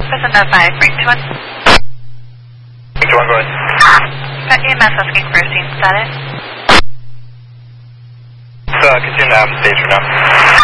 Prison 05, bring to one. Bring to one, go ahead. Got EMS asking for a scene status. Continue to have the stage for now.